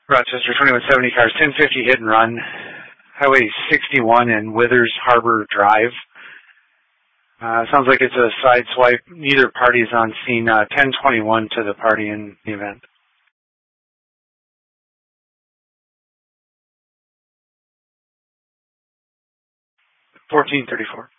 Rochester 2170 cars, 1050 hit and run, Highway 61 and Withers Harbor Drive. Sounds like it's a side swipe. Neither party is on scene. 1021 to the party in the event. 1434.